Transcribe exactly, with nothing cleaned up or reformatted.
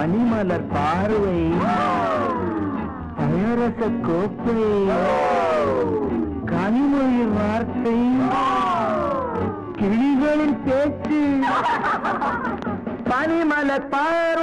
பனிமலர் பார்வை, பழரச கோப்பை, கனிமொழி வார்த்தை, கிளிகளின் பேச்சு, பனிமலர் பார்வை.